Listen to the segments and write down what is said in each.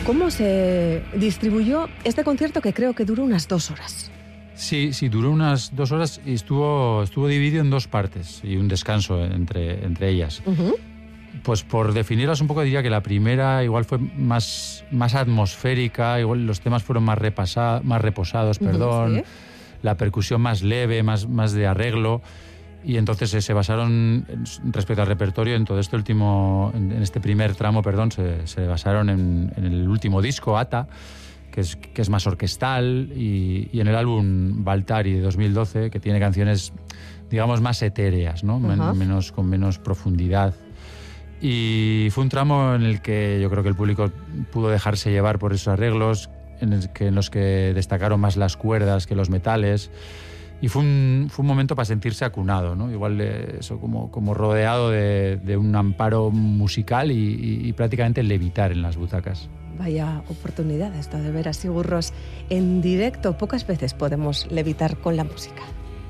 ¿Cómo se distribuyó este concierto que creo que duró unas 2 horas? Sí, duró unas 2 horas y estuvo dividido en 2 partes y un descanso entre ellas. Uh-huh. Pues por definirlas un poco diría que la primera igual fue más atmosférica, igual los temas fueron más reposados, perdón, sí. La percusión más leve, más de arreglo, y entonces se basaron respecto al repertorio en todo este en este primer tramo, se basaron en el último disco, Ata, que es más orquestal, y en el álbum Baltari de 2012, que tiene canciones, digamos, más etéreas, ¿no? Uh-huh. Con menos profundidad. Y fue un tramo en el que yo creo que el público pudo dejarse llevar por esos arreglos, en los que destacaron más las cuerdas que los metales. Y fue un momento para sentirse acunado, ¿no? Igual eso, como rodeado de un amparo musical y prácticamente levitar en las butacas. Vaya oportunidad esta de ver a Sigur Rós en directo. Pocas veces podemos levitar con la música.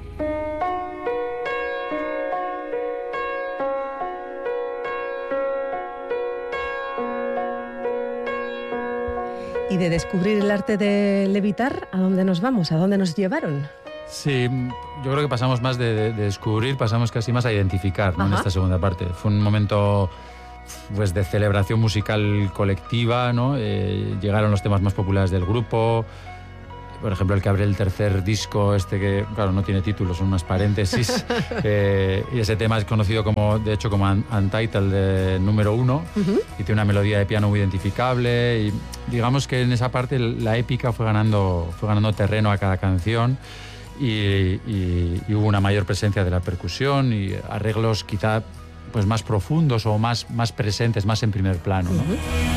Y de descubrir el arte de levitar, ¿a dónde nos vamos? ¿A dónde nos llevaron? Sí, yo creo que pasamos más de descubrir, pasamos casi más a identificar, ¿no? En esta segunda parte. Fue un momento pues de celebración musical colectiva, ¿no? Llegaron los temas más populares del grupo. Por ejemplo, el que abre el tercer disco, que claro no tiene título, son unas paréntesis, y ese tema es conocido de hecho como Untitled número 1, uh-huh. Y tiene una melodía de piano muy identificable, y digamos que en esa parte la épica fue ganando terreno a cada canción, y hubo una mayor presencia de la percusión y arreglos quizá pues más profundos o más presentes, más en primer plano, ¿no? Uh-huh.